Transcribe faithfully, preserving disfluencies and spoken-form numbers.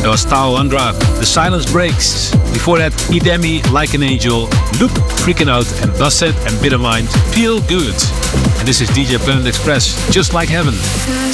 was Tao Andra, The Silence Breaks. Before that, Idemi, Like an Angel, Loop, Freaking Out, and Basset and Bittermind, Feel Good. And this is D J Planet Express, Just Like Heaven.